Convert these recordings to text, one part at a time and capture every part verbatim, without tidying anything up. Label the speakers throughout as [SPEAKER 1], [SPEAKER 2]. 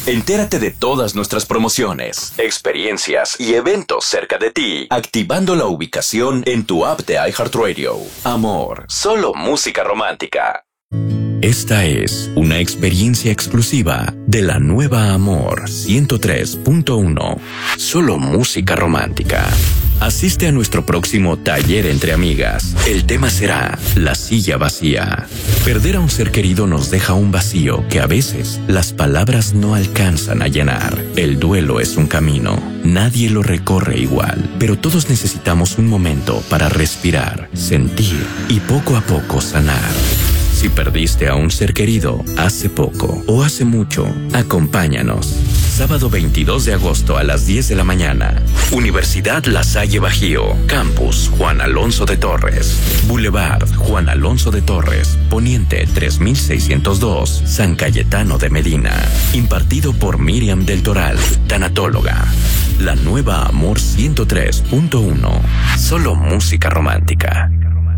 [SPEAKER 1] Entérate de todas nuestras promociones, experiencias y eventos cerca de ti, activando la ubicación en tu app de iHeartRadio. Amor, solo música romántica. Esta es una experiencia exclusiva de la nueva Amor ciento tres punto uno. Solo música romántica. Asiste a nuestro próximo taller entre amigas. El tema será la silla vacía. Perder a un ser querido nos deja un vacío que a veces las palabras no alcanzan a llenar. El duelo es un camino. Nadie lo recorre igual, pero todos necesitamos un momento para respirar, sentir y poco a poco sanar. Si perdiste a un ser querido hace poco o hace mucho, acompáñanos. Sábado veintidós de agosto a las diez de la mañana. Universidad La Salle Bajío. Campus Juan Alonso de Torres. Boulevard Juan Alonso de Torres. Poniente tres mil seiscientos dos. San Cayetano de Medina. Impartido por Miriam del Toral, tanatóloga. La nueva Amor ciento tres punto uno. Solo música romántica.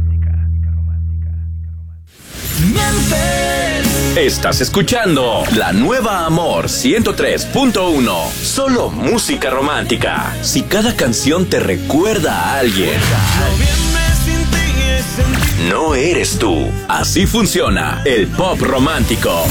[SPEAKER 1] Estás escuchando La Nueva Amor ciento tres punto uno. Solo música romántica. Si cada canción te recuerda a alguien, no eres tú. Así funciona el pop romántico.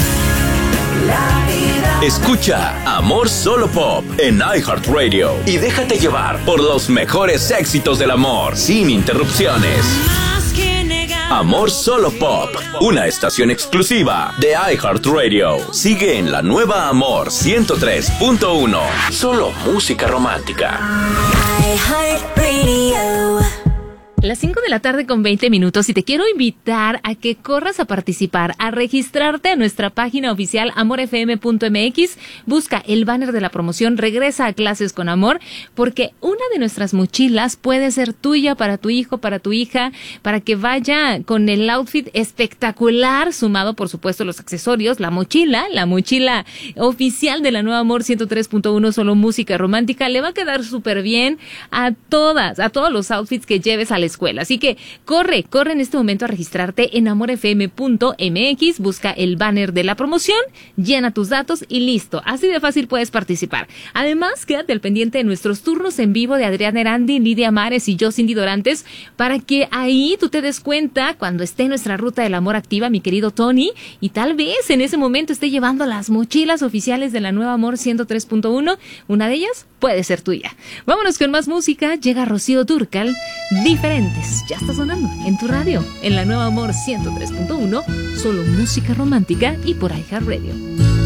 [SPEAKER 1] Escucha Amor Solo Pop en iHeartRadio y déjate llevar por los mejores éxitos del amor sin interrupciones. Amor Solo Pop, una estación exclusiva de iHeartRadio. Sigue en La Nueva Amor ciento tres punto uno. Solo música romántica.
[SPEAKER 2] iHeartRadio. Las cinco de la tarde con veinte minutos y te quiero invitar a que corras a participar, a registrarte a nuestra página oficial amor f m punto m x. Busca el banner de la promoción Regresa a Clases con Amor, porque una de nuestras mochilas puede ser tuya, para tu hijo, para tu hija, para que vaya con el outfit espectacular, sumado por supuesto los accesorios, la mochila, la mochila oficial de La Nueva Amor ciento tres punto uno, solo música romántica. Le va a quedar súper bien a todas, a todos los outfits que lleves a la escuela. Así que corre, corre en este momento a registrarte en amor f m punto m x, busca el banner de la promoción, llena tus datos y listo. Así de fácil puedes participar. Además, quédate al pendiente de nuestros turnos en vivo de Adrián Erandi, Lidia Mares y yo, Cindy Dorantes, para que ahí tú te des cuenta cuando esté nuestra ruta del amor activa, mi querido Tony, y tal vez en ese momento esté llevando las mochilas oficiales de La Nueva Amor ciento tres punto uno. Una de ellas puede ser tuya. Vámonos con más música. Llega Rocío Dúrcal, Diferente. Ya está sonando en tu radio, en La Nueva Amor ciento tres punto uno, solo música romántica y por iHeartRadio.